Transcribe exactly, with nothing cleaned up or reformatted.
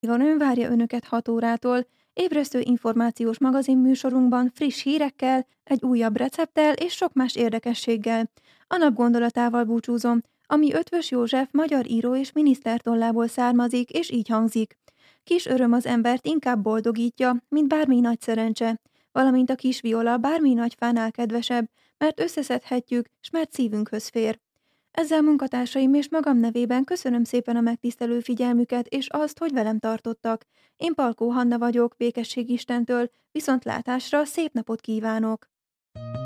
Van ön várja önöket hat órától, ébresztő információs magazinműsorunkban friss hírekkel, egy újabb recepttel és sok más érdekességgel. A nap gondolatával búcsúzom, ami Ötvös József magyar író és miniszter tollából származik, és így hangzik. Kis öröm az embert inkább boldogítja, mint bármi nagy szerencse, valamint a kis viola bármi nagy fánál kedvesebb, mert összeszedhetjük, s mert szívünkhöz fér. Ezzel munkatársaim és magam nevében köszönöm szépen a megtisztelő figyelmüket és azt, hogy velem tartottak. Én Palkó Hanna vagyok, békesség Istentől, viszontlátásra szép napot kívánok!